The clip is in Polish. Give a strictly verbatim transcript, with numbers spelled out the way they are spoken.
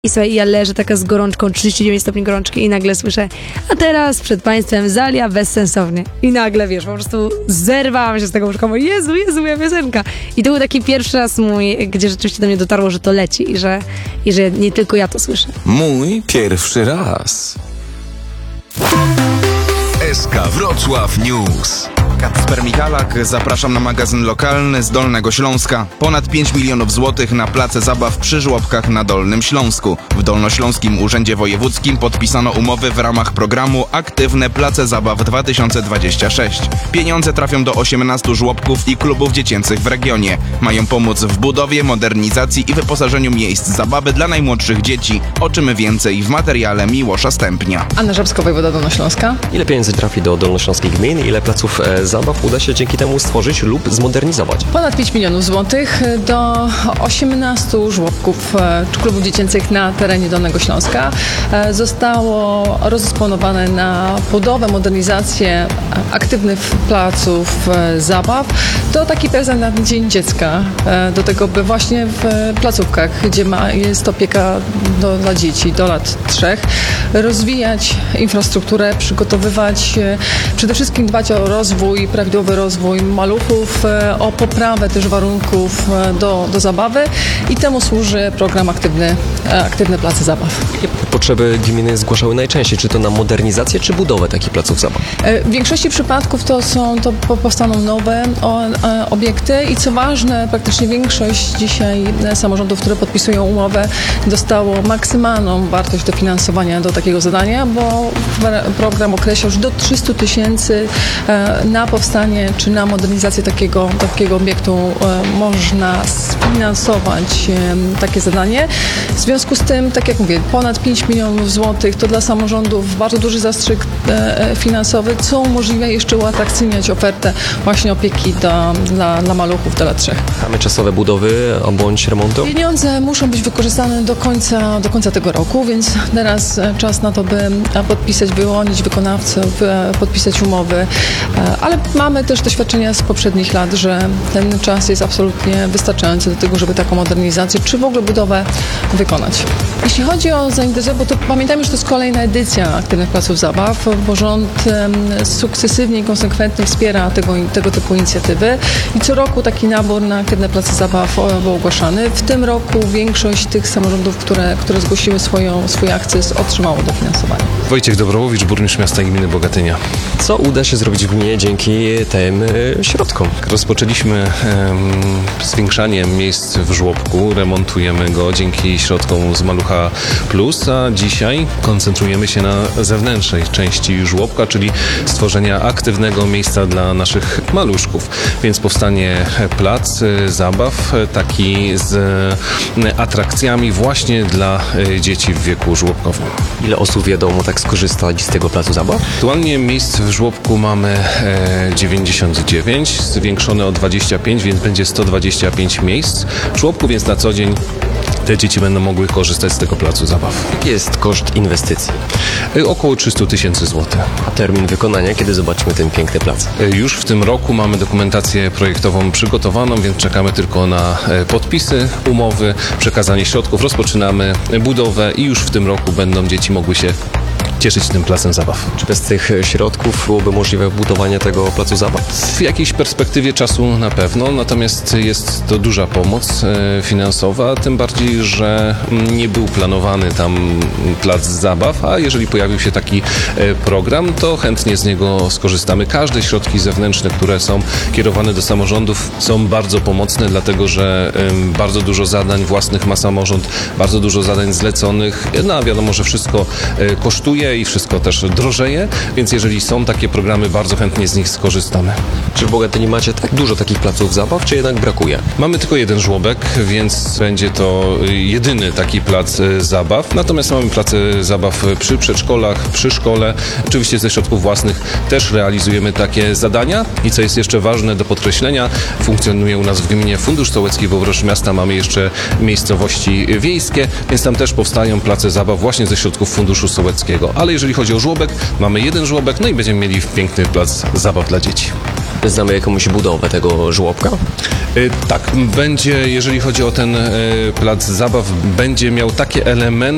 I słuchaj, ja leżę taka z gorączką, trzydzieści dziewięć stopni gorączki i nagle słyszę, a teraz przed państwem Zalia bezsensownie. I nagle, wiesz, po prostu zerwałam się z tego łóżka, mówię, Jezu, Jezu, moja piosenka. I to był taki pierwszy raz mój, gdzie rzeczywiście do mnie dotarło, że to leci i że, i że nie tylko ja to słyszę. Mój pierwszy raz. S K Wrocław News. Kacper Michalak, zapraszam na magazyn lokalny z Dolnego Śląska. Ponad pięć milionów złotych na place zabaw przy żłobkach na Dolnym Śląsku. W Dolnośląskim Urzędzie Wojewódzkim podpisano umowy w ramach programu Aktywne Place Zabaw dwa tysiące dwadzieścia sześć. Pieniądze trafią do osiemnastu żłobków i klubów dziecięcych w regionie. Mają pomóc w budowie, modernizacji i wyposażeniu miejsc zabawy dla najmłodszych dzieci. O czym więcej w materiale Miłosza Stępnia. Anna Żabska, wojewoda Dolnośląska. Ile pieniędzy trafi do dolnośląskich gmin? Ile placów e, zabaw uda się dzięki temu stworzyć lub zmodernizować? Ponad pięć milionów złotych do osiemnastu żłobków e, czy klubów dziecięcych na terenie Dolnego Śląska e, zostało rozdysponowane na budowę, modernizację aktywnych placów e, zabaw. To taki prezent na Dzień Dziecka. E, do tego, by właśnie w placówkach, gdzie ma, jest opieka do, dla dzieci do lat trzech, rozwijać infrastrukturę, przygotowywać, e, przede wszystkim dbać o rozwój, prawidłowy rozwój maluchów, o poprawę też warunków do, do zabawy i temu służy program Aktywny, Aktywne Place Zabaw. Jakie potrzeby gminy zgłaszały najczęściej? Czy to na modernizację, czy budowę takich placów zabaw? W większości przypadków to są, to powstaną nowe o, obiekty i co ważne, praktycznie większość dzisiaj samorządów, które podpisują umowę, dostało maksymalną wartość dofinansowania do takiego zadania, bo program określa już do trzystu tysięcy na powstanie czy na modernizację takiego, takiego obiektu e, można sfinansować e, takie zadanie. W związku z tym, tak jak mówię, ponad pięć milionów złotych to dla samorządów bardzo duży zastrzyk e, finansowy, co umożliwia jeszcze uatrakcyjniać ofertę właśnie opieki do, dla, dla maluchów do lat trzech. Mamy czasowe budowy bądź remontu? Pieniądze muszą być wykorzystane do końca, do końca tego roku, więc teraz czas na to, by podpisać, wyłonić wykonawców, podpisać umowy, ale mamy też doświadczenia z poprzednich lat, że ten czas jest absolutnie wystarczający do tego, żeby taką modernizację czy w ogóle budowę wykonać. Jeśli chodzi o zainteresowanie, bo to pamiętajmy, że to jest kolejna edycja Aktywnych Placów Zabaw, bo rząd sukcesywnie i konsekwentnie wspiera tego, tego typu inicjatywy i co roku taki nabór na Aktywne Place Zabaw był ogłaszany. W tym roku większość tych samorządów, które, które zgłosiły swoją, swój akces, otrzymało dofinansowanie. Wojciech Dobrowowicz, burmistrz miasta i gminy Bogatynia. Co uda się zrobić w gminie dzięki tym środkom? Rozpoczęliśmy um, zwiększanie miejsc w żłobku, remontujemy go dzięki środkom z Malucha Plus, a dzisiaj koncentrujemy się na zewnętrznej części żłobka, czyli stworzenia aktywnego miejsca dla naszych maluszków. Więc powstanie plac zabaw, taki z atrakcjami właśnie dla dzieci w wieku żłobkowym. Ile osób wiadomo tak skorzystać z tego placu zabaw? Aktualnie miejsc w żłobku mamy dziewięćdziesiąt dziewięć, zwiększone o dwadzieścia pięć, więc będzie sto dwadzieścia pięć miejsc w żłobku, więc na co dzień te dzieci będą mogły korzystać z tego placu zabaw. Jaki jest koszt inwestycji? Około trzysta tysięcy złotych. A termin wykonania, kiedy zobaczymy ten piękny plac? Już w tym roku mamy dokumentację projektową przygotowaną, więc czekamy tylko na podpisy, umowy, przekazanie środków. Rozpoczynamy budowę i już w tym roku będą dzieci mogły się cieszyć tym placem zabaw. Czy bez tych środków byłoby możliwe budowanie tego placu zabaw? W jakiejś perspektywie czasu na pewno, natomiast jest to duża pomoc finansowa, tym bardziej, że nie był planowany tam plac zabaw, a jeżeli pojawił się taki program, to chętnie z niego skorzystamy. Każde środki zewnętrzne, które są kierowane do samorządów, są bardzo pomocne, dlatego że bardzo dużo zadań własnych ma samorząd, bardzo dużo zadań zleconych, no a wiadomo, że wszystko kosztuje i wszystko też drożeje, więc jeżeli są takie programy, bardzo chętnie z nich skorzystamy. Czy w Bogatyni macie tak dużo takich placów zabaw, czy jednak brakuje? Mamy tylko jeden żłobek, więc będzie to jedyny taki plac zabaw. Natomiast mamy place zabaw przy przedszkolach, przy szkole. Oczywiście ze środków własnych też realizujemy takie zadania. I co jest jeszcze ważne do podkreślenia, funkcjonuje u nas w gminie Fundusz Sołecki, w Worosz Miasta mamy jeszcze miejscowości wiejskie, więc tam też powstają place zabaw właśnie ze środków Funduszu Sołeckiego. Ale jeżeli chodzi o żłobek, mamy jeden żłobek, no i będziemy mieli piękny plac zabaw dla dzieci. Znamy jakąś budowę tego żłobka? Y, tak, będzie, jeżeli chodzi o ten y, plac zabaw, będzie miał takie elementy,